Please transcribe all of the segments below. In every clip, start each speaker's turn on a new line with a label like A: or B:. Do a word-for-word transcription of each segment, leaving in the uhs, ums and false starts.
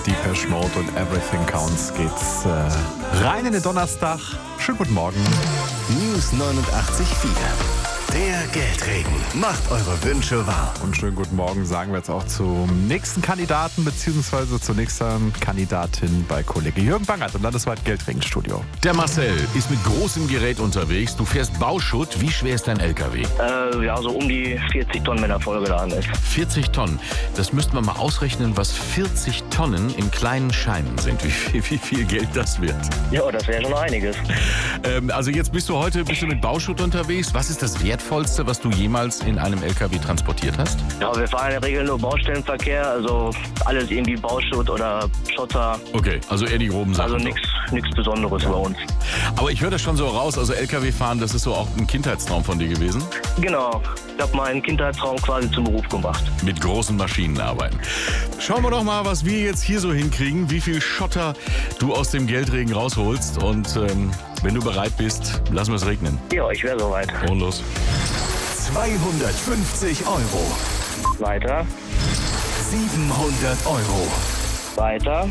A: Depeche Mode und Everything Counts geht's äh, rein in den Donnerstag. Schönen guten Morgen.
B: News neunundachtzig Komma vier. Der Geldregen macht eure Wünsche wahr.
A: Und schönen guten Morgen sagen wir jetzt auch zum nächsten Kandidaten bzw. zur nächsten Kandidatin bei Kollege Jürgen Bangert im landesweit Geldregenstudio.
C: Der Marcel ist mit großem Gerät unterwegs. Du fährst Bauschutt. Wie schwer ist dein L K W?
D: Äh, ja, so um die vierzig Tonnen, wenn er vollgeladen ist.
C: vierzig Tonnen. Das müssten wir mal ausrechnen, was vierzig Tonnen in kleinen Scheinen sind. Wie viel, wie viel Geld das wird.
D: Ja, das wäre schon einiges.
C: Ähm, also jetzt bist du heute bist du mit Bauschutt unterwegs. Was ist das Wertvollste, was du jemals in einem L K W transportiert hast?
D: Ja, wir fahren in der Regel nur Baustellenverkehr, also alles irgendwie Bauschutt oder Schotter.
C: Okay, also eher die groben Sachen.
D: Also nichts nichts Besonderes bei uns.
C: Aber ich höre das schon so raus, also L K W fahren, das ist so auch ein Kindheitstraum von dir gewesen?
D: Genau, ich habe meinen Kindheitsraum quasi zum Beruf gemacht.
C: Mit großen Maschinen arbeiten. Schauen wir doch mal, was wir jetzt hier so hinkriegen, wie viel Schotter du aus dem Geldregen rausholst. Und ähm, wenn du bereit bist, lassen wir es regnen.
D: Ja, ich wäre soweit.
C: Und los.
B: zweihundertfünfzig Euro.
D: Weiter,
B: siebenhundert Euro.
D: weiter,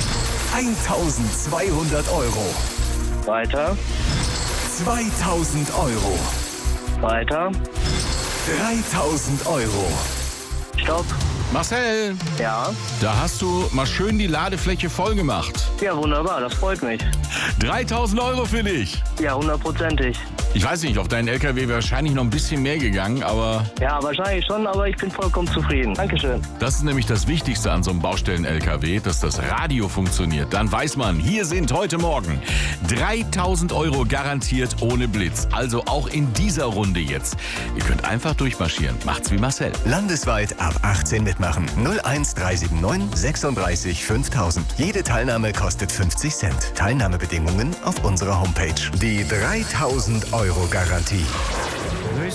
B: eintausendzweihundert Euro.
D: weiter,
B: zweitausend Euro.
D: weiter.
B: dreitausend Euro.
D: Stopp.
C: Marcel,
D: Ja.
C: da hast du mal schön die Ladefläche voll gemacht.
D: Ja, wunderbar, das freut mich.
C: dreitausend Euro für dich.
D: Ja, hundertprozentig.
C: Ich weiß nicht, auf deinen L K W wäre wahrscheinlich noch ein bisschen mehr gegangen, aber
D: Ja, wahrscheinlich schon, aber ich bin vollkommen zufrieden. Dankeschön.
C: das ist nämlich das Wichtigste an so einem Baustellen-L K W, dass das Radio funktioniert. Dann weiß man, hier sind heute Morgen dreitausend Euro garantiert ohne Blitz. Also auch in dieser Runde jetzt. Ihr könnt einfach durchmarschieren. Macht's wie Marcel.
B: Landesweit ab achtzehn mitmachen. null eins drei sieben neun sechsunddreißig fünftausend. Jede Teilnahme kostet fünfzig Cent. Teilnahmebedingungen auf unserer Homepage. Die dreitausend Euro Garantie.